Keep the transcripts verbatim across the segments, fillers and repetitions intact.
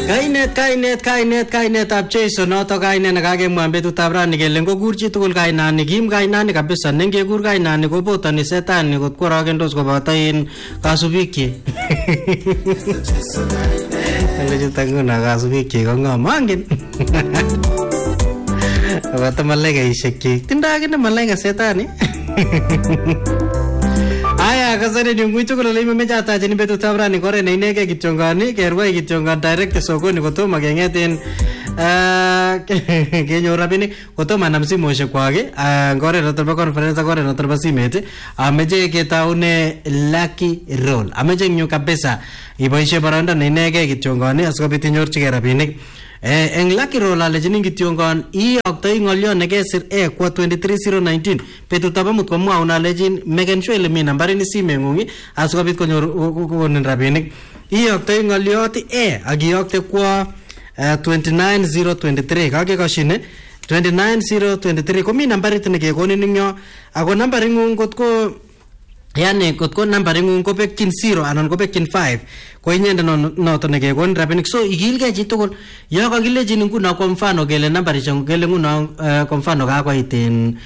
Kainet kainet kainet kainet ab Cheiso noto kainet nekakemwa betutab rani kele ngokur chi tugul kainani kim kainani kabisa nengekur kainani kobotoni setani kot kworogendos koboto in kasubikyi. Ele chuto nguna kasubikyi ko ng'om angen. Koboto malaikaishek chik tindoi akine malaika setani. Aya kasane ni ngui tugul ole imemeche atacheni betutab rani kore ne inege kityongani kerwai kityongan direct sokoni kotomo keng'eten kenyor rabinik kotomo anam simoshek kwak ngore noto bo conference ngore noto bo simet ameche ketaune lucky roll ameche nyu kabisa iboishe baranda ne inege kityongani asikobit inyorchigei rabinik. Eh, eng lucky roll alejini kityongon iyoktoi ng'olyo nekesir e kwa twenty-three zero nineteen betutab amut komwaun alejin meken sure ile mi nambarini simeng'ung asikobit konyor kokonin rabinik. Iyoktoi ng'olyot e akiyokte kwa twenty-nine zero twenty-three kakekoshine twenty-nine zero twenty-three komi nambarit nekekonin ing yo ako nambaring'ung kotko yani kotko nambaring'ung kobekyin zero anan kobekyin five ko inyende noto nekekonin rabinik. So ikilgei chitugul yo kakilejin nguno kwa mfano kele nambarishek kele nguno kwa mfano kakoit in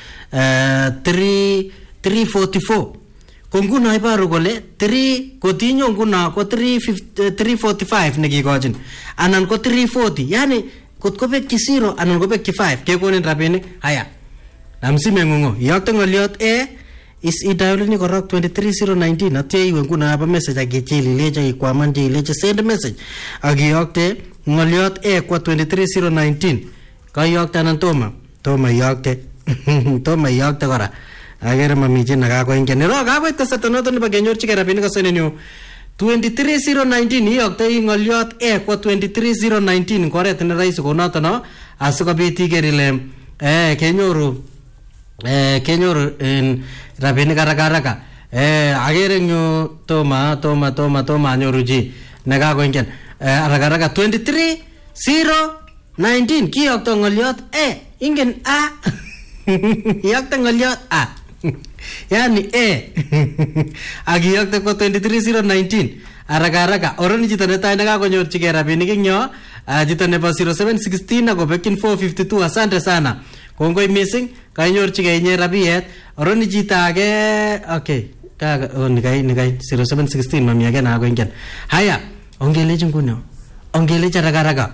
three forty-four ko nguno ibaru kole three kotinyo nguno ko three forty-five nekikochin anan ko three forty yani kotko bekyi zero anan ko bekyi five kekonin rabinik. Haya namsimeng'ung iyokte ng'olyot e is idaulini korok twenty-three zero nineteen atya iwe nguno aba message akichil ileche ikwaman je ileche send message akiyokte ng'olyot e kwa twenty-three zero nineteen kayokte anan toma toma iyokte toma iyokte kora agere mami chi nakakoingen ro kakoit kasarta noto nebo kenyorchigei rabinik kasene nyu twenty-three zero nineteen iyokte ng'olyot e kwa twenty-three zero nineteen koret ne rahisi konoto no asikobit iker ile eh kenyoru eh kenyoru en rabinik haraka haraka. Eh agere nyu toma toma toma toma anyoru chi nekakoingen eh haraka haraka twenty-three zero nineteen kiyokto ng'olyot e ingen a iyokte ng'olyot a yani e akiyokte kwa twenty-three zero nineteen haraka haraka oroni chito netai nekakonyorchigei rabinik ing yo chito nebo zero seven one six akobekyin four fifty-two. Asante sana kongoi missing kainyorchigei inye rabiet. Oroni chito age okay kaga nikai nikai zero seven one six mami age nakoingen. Haya ongelechi nguno ongelechi haraka haraka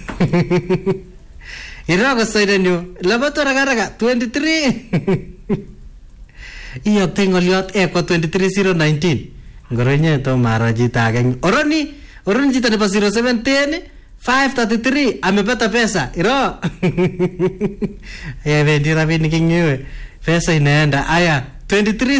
iroko soidenyu labato haraka haraka twenty-three iyokte ng'olyot e kwa twenty-three zero nineteen ngoronye to maro chito age oroni oroni chito nebo zero seven ten five thirty-three amepata pesa iro ya vendi rabinik ingyewe pesa inaenda. Aya twenty-three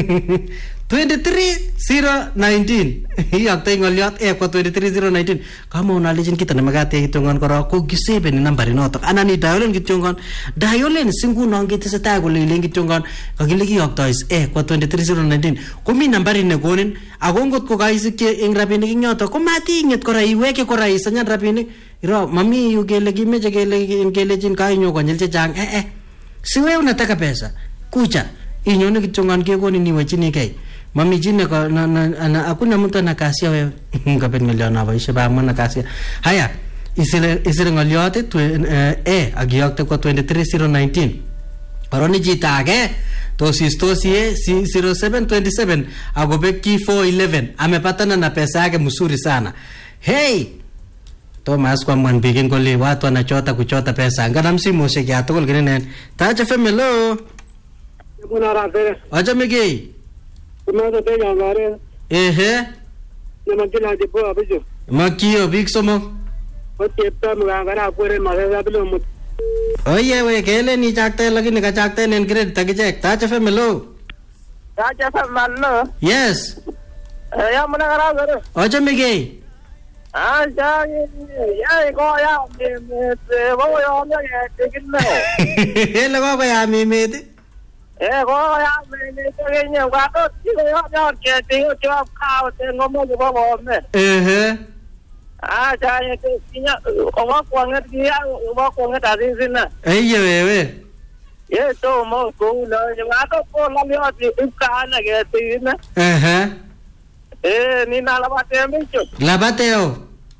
zero nineteen iyokte ng'olyot e kwa twenty-three zero nineteen kama unalijin kita nemagat kityongon koro ko giseben nambari noto anan ni dialen kityongon dialen singuno ngiteseta kole ile kityongon kakile kiyoktois e kwa twenty-three zero nineteen komi nambari nekonin ako ngot ko kaisikye ing rabinik ing yoto ko matinget kora iweke kora isanyan rabinik iro mami yu kele kimeche kele kelejin kainyo konyil chechang eh eh siwe unataka pesa kucha inyone kityongon kekonin iwechinigei mami jine ko na, na, na hakuna mtu anakasia wewe ngapeni ng'olyot naboishe ba mwana kasia. Haya isile isile ng'olyot e akiyokte kwa twenty-three zero nineteen oroni chito age tosistosie zero seven twenty-seven akobekyi four eleven amepatana na pesa yake mzuri sana. Hey Thomas kwa mwanbigin kole watu wanachota kuchota pesa ngana msimoshek ya tugul kinenen tacha femelo kuna rafere acha megi Kumada te yangare. Ehe. Namakila jipo abijo. Makio big somo. Ote pta mugangara apure masasa bilo mut. Oye we kele ni chakte lakini kachakte nen grade takijek. Tacha femelo. Tacha femelo. Yes. Ya muna gara gara. Acha megi. Ah ja ya ko ya me bo yo me tekinno. Hele ko ko ya mi meti. Eh ko ya me me tekinno kwa to yo yo ke te yo cho khao te ngomo bo bo me. Ehe. Ah ja ye te kinya ko ko ngat ya ko ko ngat ari sina. Eye wewe. Ye to mo ko lo ya to ko la yo ti ka na ke ti na. Ehe. Eh, ni na labate mincho. Labateo.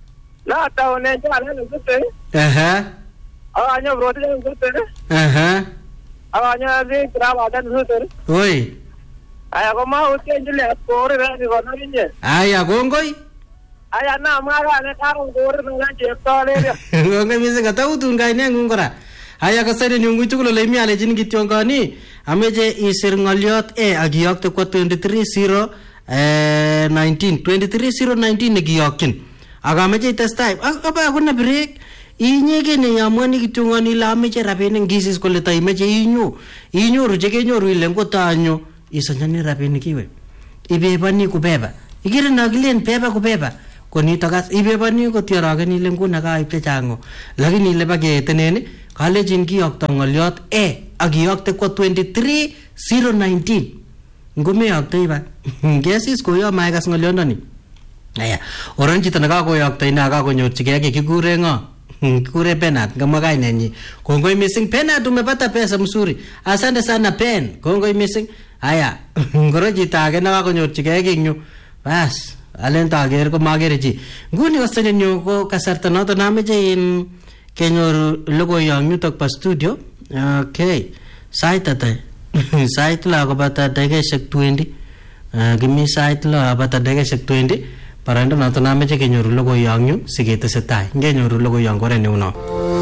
La taune jana ngute. Aha. Awanya broti ngute. Aha. Awanya di trabadan ngute. Oi. Aya ko ma utte njule kore ra ni gona ninje. Aya gongoi. Aya na mara ne karo kore ngan je tole ya. Gongoi mise kata utun kai ne ngungora. Aya kasari nyungu chukulo le mi ale jin kityongani. Ameje isir ngoliot e agiyokte kwa twenty-three zero nineteen twenty-three zero nineteen negiyokyin. Agameje itestai. Aba akuna break. Inyege ne yamwani kityongani la ameje rabinik ngisis kole ta imeje inyo. Inyoru jege nyoru ile ngotanyo. Isanyani rabinik iwe. Ibebani kubeba. Igire nagilen beba kubeba. Koni tagas ibebani ko tiaragani ile nguna ka ipte chango. Lakini ile bagetenene kale jin kiyokto ngoliot e agiyokte kwa twenty-three zero nineteen. Ngume yakte iba. Ngesis ko yo maigas ngoliondoni. Aya, oran chito nakakoyokto ina akakonyorchigei kikure ngo. Kikure Penat kama kainenyi. Kongoi missing Penat, umepata pesa mzuri. Asante sana Pen. Kongoi missing. Aya, ngoro chito age nakakonyorchigei kinyu. Bas, alen tager ko magere chi. Nguni kastane nyo ko kasarta noto nameche in kenyor logoiyong yutok pa studio. Okay. Sait ata. Sait la ko bata dakikaishek twenty. Gimi sait la bata dakikaishek twenty. Parando noto nameche kenyor logoiyong yu siketesetai. Ngenyor logoiyong kore ni uno.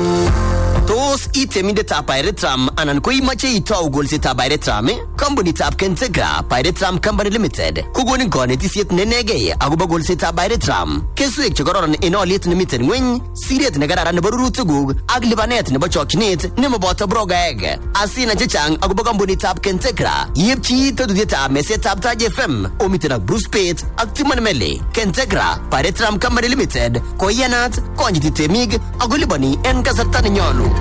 Tos itemindetab Pirateram anan ko imache itou golsetab Pirateram, kompunitab Kentegra Pirateram Company Limited kokonin konetisiet nenegei akobo golsetab Pirateram. Keswek che kororon en oliet nemiten ngweny, siret nekararan nebo rurutikuk ak lipanet nebo chokchinet nemoboto brogaek. Asina chechang akobo kompunitab Kentegra, yepchi tetutietab mesetab Taji F M omiten ak Bruce Pate ak Timon Mele. Kentegra Pirateram Company Limited koyanat, konyiti temik ako lipani en kasarta nenyolu.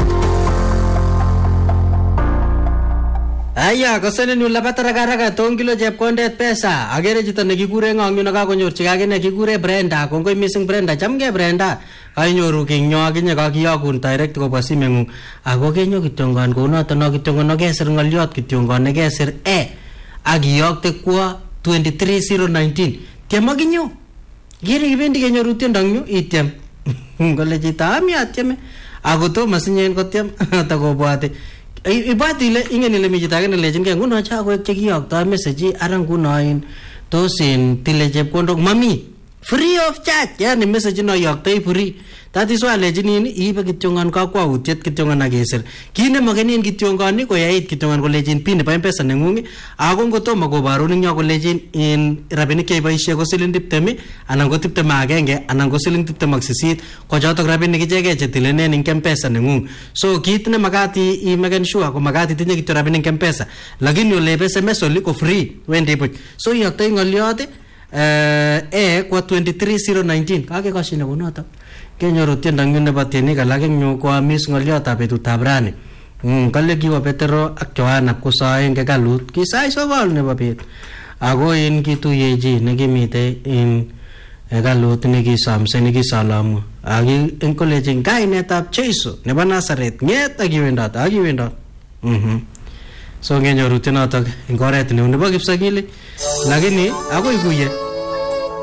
Aya, kasane nyo labat raga-raga tong kilo chepkondet pesa. Agere chito nekikure ngong yun nakakonyorchigei akine kikure Brenda. Kongoi missing Brenda. Chamgei Brenda. Kainyoru kinyo akinye kakiyokun direct kobwa simeng'ung. Ako kenyo kityongon kounoto no kityongon no kesir ngoliot kityongon ne kesir e. Akiyokte kwa twenty-three zero nineteen. Tiem akinyo. Gere kibendi kenyoru tiendong nyu ityem. Kole chito ami atyeme. Ako to masinyen kotyem takobwate. Ibwati ile ingen ile mi chito age nelechin ke nguno chakoek chekiyokto message ara nguno in tos in tile chepkondok mami free of charge, yani message no yoktoi free. That is why lechinin iibe kityongon kakwautiet kityongon akesir. Kine makenin kityongoni koyait kityongon kolechin pin nebo M-Pesa nengung ako ngotomo kobarunin yo kolechin in rabinik cheiboisie ko siling tiptem anan ko tiptem agenge anan ko siling tiptem ak sisit ko chotok rabinik ichegei chetilenen ing M-Pesa nengung. So kit ne magat i make sure ko magat itinye kityo rabinik M-Pesa, lakini ole S M S oli ko free wendi buch. So yoktoi ngoliot eh e kwa twenty-three zero nineteen kage kashine kunoto kenyoru tiendo ngune nebo tienik alak eng nyu ko amis ngoliotab betutab rani. Mm kale kiwa Petero ak Joanna kosaen kekalut kisai sokol nebo bet. Ako in kituyeji nekimite in ekalut nekisomse nekisalamu. Aki eng kolejin kainetab Jesu nebo Nazareth nget akiwendot akiwendot. Mhm. So ngenyoru tienotok eng oret neu nebo Kipsagili lakini akoi kuye